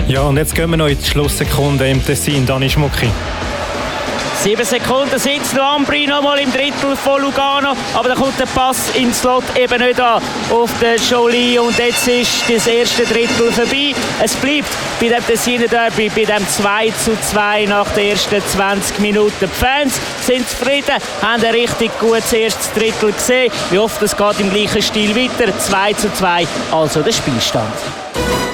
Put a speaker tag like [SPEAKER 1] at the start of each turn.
[SPEAKER 1] Ja, und jetzt gehen wir noch in die Schlusssekunde im Tessin, Dani Schmucki.
[SPEAKER 2] 7 Sekunden sind es noch. Ambri noch mal im Drittel von Lugano. Aber da kommt der Pass ins Slot eben nicht an auf den Joly. Und jetzt ist das erste Drittel vorbei. Es bleibt bei dem Tessiner Derby, bei dem 2:2 nach den ersten 20 Minuten. Die Fans sind zufrieden, haben ein richtig gutes erstes Drittel gesehen. Wie oft es geht im gleichen Stil weiter. 2:2, also der Spielstand.